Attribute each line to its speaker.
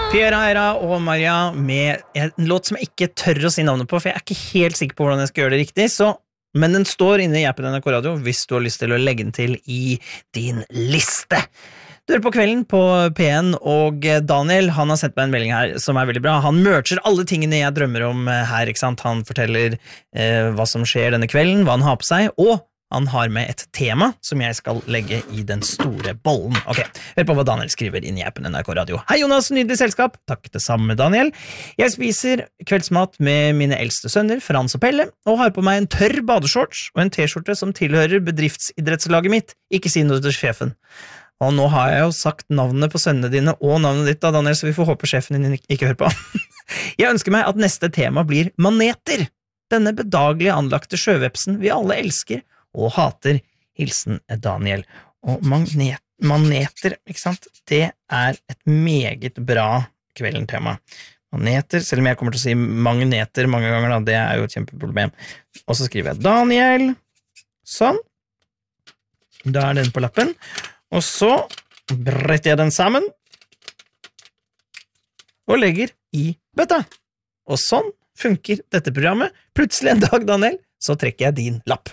Speaker 1: Pierre Eira og Maria med en låt som jeg ikke tør å si navnet på, for jeg ikke helt sikker på hvordan jeg skal gjøre det riktig, men den står inne i appen NRK Radio hvis du har lyst til å legge den til i din liste. Du hører på Kvelden på P1, og Daniel, han har sendt meg en melding her som veldig bra. Han merger alle tingene jeg drømmer om her, ikke sant? Han forteller hva som skjer denne kvelden, hva han har på seg, og han har med et tema som jeg skal legge i den store bollen. Ok, hør på hva Daniel skriver inn i appen NRK Radio. Hei Jonas, nydelig selskap. Takk det samme, Daniel. Jeg spiser kveldsmat med mine eldste sønner, Frans og Pelle, og har på meg en tørr badeshorts og en t-skjorte som tilhører bedriftsidrettslaget mitt. Ikke si noe til sjefen. Og nå har jeg jo sagt navnet på sønnene dine og navnet ditt da, Daniel, så vi får håpe sjefen din ikke hører på. Jeg ønsker meg at neste tema blir maneter. Denne bedagelige anlagte sjøvepsen vi alle elsker og hater. Hilsen Daniel. Og maneter, ikke sant? Det et meget bra kvelden-tema. Maneter, selv om jeg kommer til å si magneter mange ganger, da, det jo et kjempeproblem. Og så skriver jeg Daniel. Sånn. Da den på lappen. Og så bretter jeg den sammen og legger i bøtta. Og sånn funker dette programmet. Plutselig en dag, Daniel, så trekker jeg din lapp.